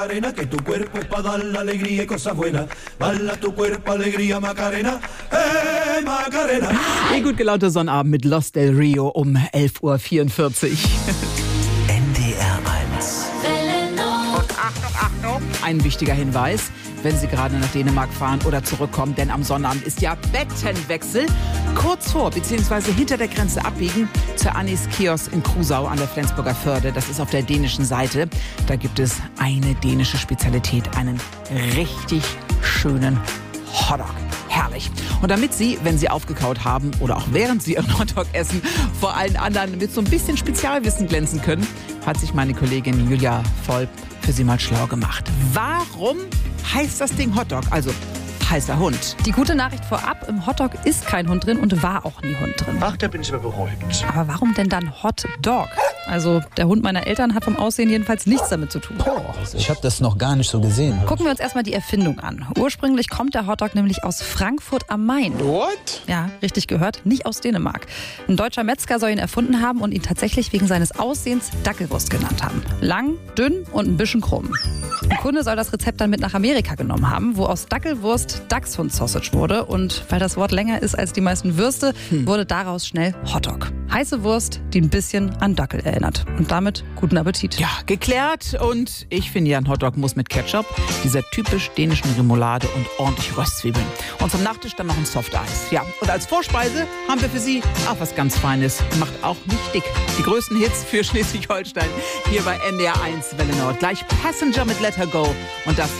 Macarena, que tu cuerpo es para dar la alegría y cosas buenas. Bala tu cuerpo, alegría, Macarena. Hey, Macarena. Ihr gut gelaunter Sonnabend mit Los Del Rio um 11.44 Uhr. NDR 1. Und Achtung, ein wichtiger Hinweis, wenn Sie gerade nach Dänemark fahren oder zurückkommen, denn am Sonnabend ist ja Bettenwechsel. Kurz vor bzw. hinter der Grenze abbiegen zur Annis Kiosk in Krusau an der Flensburger Förde. Das ist auf der dänischen Seite. Da gibt es eine dänische Spezialität, einen richtig schönen Hotdog. Herrlich. Und damit Sie, wenn Sie aufgekaut haben oder auch während Sie Ihren Hotdog essen, vor allen anderen mit so ein bisschen Spezialwissen glänzen können, hat sich meine Kollegin Julia Volp für Sie mal schlau gemacht. Warum heißt das Ding Hotdog? Also heißer Hund. Die gute Nachricht vorab, im Hotdog ist kein Hund drin und war auch nie Hund drin. Ach, da bin ich aber beruhigt. Aber warum denn dann Hot Dog? Also der Hund meiner Eltern hat vom Aussehen jedenfalls nichts damit zu tun. Ich habe das noch gar nicht so gesehen. Gucken wir uns erstmal die Erfindung an. Ursprünglich kommt der Hotdog nämlich aus Frankfurt am Main. What? Ja, richtig gehört, nicht aus Dänemark. Ein deutscher Metzger soll ihn erfunden haben und ihn tatsächlich wegen seines Aussehens Dackelwurst genannt haben. Lang, dünn und ein bisschen krumm. Ein Kunde soll das Rezept dann mit nach Amerika genommen haben, wo aus Dackelwurst Dachshund-Sausage wurde. Und weil das Wort länger ist als die meisten Würste, wurde daraus schnell Hotdog. Heiße Wurst, die ein bisschen an Dackel erinnert. Und damit guten Appetit. Ja, geklärt. Und ich finde ja, ein Hotdog muss mit Ketchup, dieser typisch dänischen Remoulade und ordentlich Röstzwiebeln. Und zum Nachtisch dann noch ein Softeis. Ja, und als Vorspeise haben wir für Sie auch was ganz Feines. Macht auch nicht dick. Die größten Hits für Schleswig-Holstein hier bei NDR 1 Welle Nord. Gleich Passenger mit Let Her Go. Und das